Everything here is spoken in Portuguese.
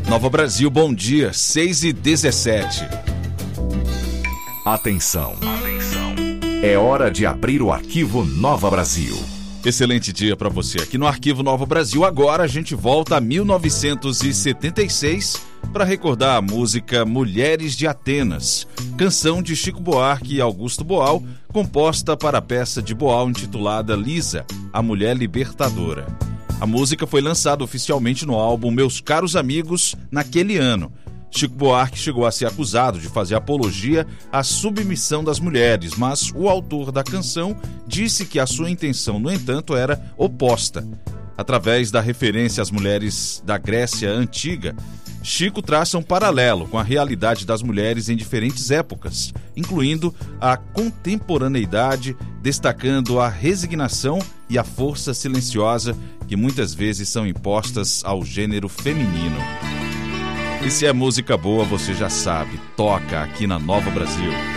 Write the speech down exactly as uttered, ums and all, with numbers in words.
Nova Brasil, bom dia, seis e dezessete. Atenção, atenção. É hora de abrir o arquivo Nova Brasil. Excelente dia para você. Aqui no Arquivo Nova Brasil, agora a gente volta a mil novecentos e setenta e seis para recordar a música Mulheres de Atenas, canção de Chico Buarque e Augusto Boal, composta para a peça de Boal intitulada Lisa, a Mulher Libertadora. A música foi lançada oficialmente no álbum Meus Caros Amigos naquele ano. Chico Buarque chegou a ser acusado de fazer apologia à submissão das mulheres, mas o autor da canção disse que a sua intenção, no entanto, era oposta. Através da referência às mulheres da Grécia Antiga, Chico traça um paralelo com a realidade das mulheres em diferentes épocas, incluindo a contemporaneidade, destacando a resignação e a força silenciosa que muitas vezes são impostas ao gênero feminino. E se é música boa, você já sabe, toca aqui na Nova Brasil.